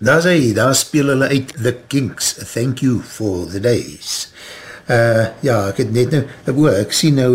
Daar speel hulle uit The Kinks, Thank You for the Days. Ja, ek het net nou, ek sien nou,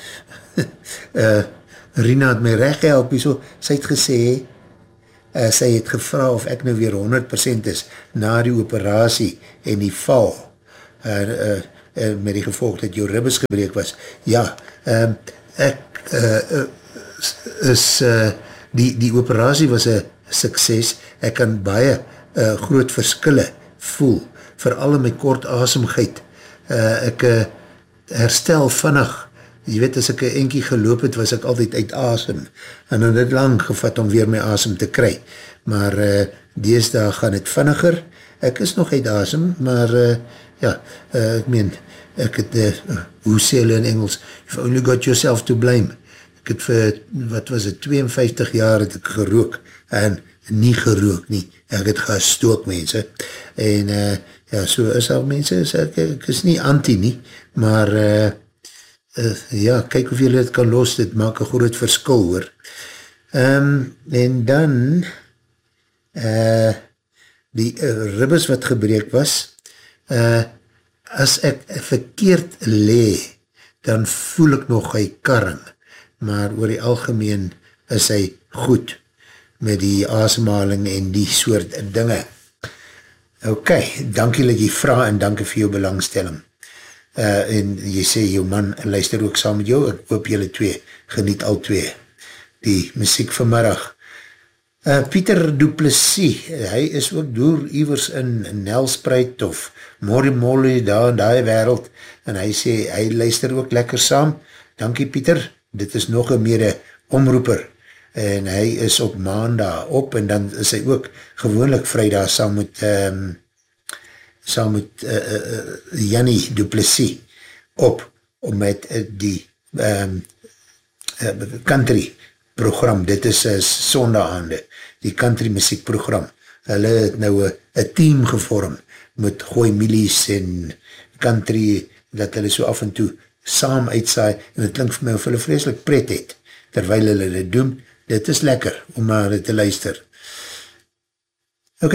Rina het my recht gehelp, so, sy het gesê, sy het gevra of ek nou weer 100% is, na die operasie en die val, met die gevolg dat jou ribbes gebreek was. Ja, ek is, die operasie was een sukses, ek kan baie groot verskille voel, veral in my kort asemgeit, ek herstel vinnig, jy weet as ek een enkie geloop het, was ek altyd uit asem, en dan het lang gevat om weer my asem te kry, maar deesdae gaan het vinniger, ek is nog uit asem, maar ja, ek meen, ek het, hoe sê hulle in Engels, you've only got yourself to blame, ek het vir, wat was het, 52 jaar het ek gerook, en nie gerook nie, ek het gestook mense, en ja, so is al mense, ek is nie anti nie, maar ja, kyk of jy dit kan los, dit maak een groot verskil hoor. En dan, die ribbes wat gebreek was, as ek verkeerd lee, dan voel ek nog hy karring, maar oor die algemeen is hy goed, met die asemhaling en die soort dinge. Ok, dankie dat jy vraag en dankie vir jou belangstelling. En jy sê jou man luister ook saam met jou, ek hoop julle twee, geniet al twee, die muziek vanmiddag. Pieter Du Plessis, hy is ook door iwers in Nelspruit of Morimoli daar in die wereld, en hy sê, hy luister ook lekker saam. Dankie Pieter, dit is nog een mede omroeper, en hy is op maandag op, en dan is hy ook gewoonlik vrydag saam met Jannie Du Plessis op, met die country program, dit is sondagaande, die country muziek program, hulle het nou een team gevorm, met Gooi Milies en country, dat hulle so af en toe saam uitsaai, en het klink vir my of hulle vreselik pret het, terwyl hulle dit doen, dit is lekker om naar dit te luister. Ok,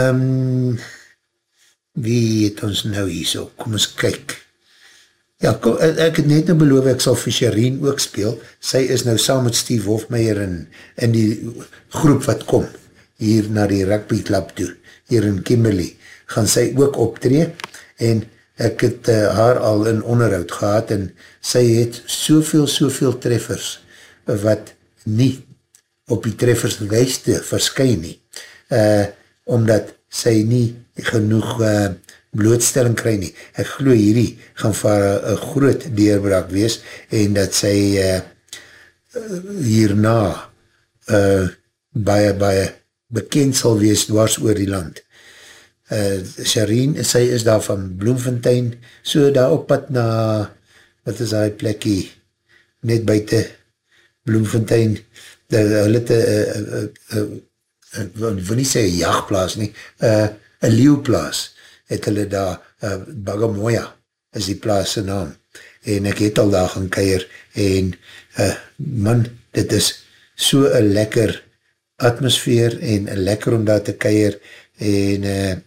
wie het ons nou hier so? Kom ons kyk. Ja, ek het net nou beloof, ek sal vir Shireen ook speel. Sy is nou saam met Steve Hofmeyer in die groep wat kom, hier na die rugby club toe, hier in Kimberley, gaan sy ook optree, en ek het haar al in onderhoud gehad, en sy het soveel treffers, wat nie op die trefferslijste verskyn nie, omdat sy nie genoeg blootstelling kry nie. Ek glo hierdie gaan vir een groot deurbraak wees, en dat sy hierna baie bekend sal wees dwars oor die land. Shireen, sy is daar van Bloemfontein, so daar op pad na, wat is die plekkie, net buiten Bloemfontein, hulle het wil nie sê een jachtplaas nie, een leeuwplaas, het hulle daar, Bagamoya is die plaas se naam, en ek het al daar gaan kuier, en man, dit is so een lekker atmosfeer, en lekker om daar te kuier, en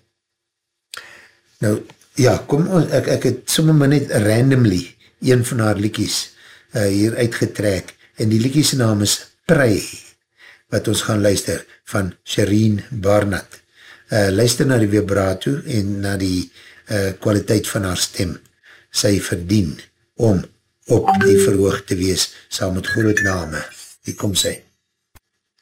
nou, ja, kom ons, ek het sommer maar net randomly, een van haar liedjies hier uitgetrek, en die liedjie se naam is Prei, wat ons gaan luister, van Shireen Barnett. Luister na die vibrato en na die kwaliteit van haar stem. Sy verdien om op die verhoog te wees, saam met groot name. Hier kom sy.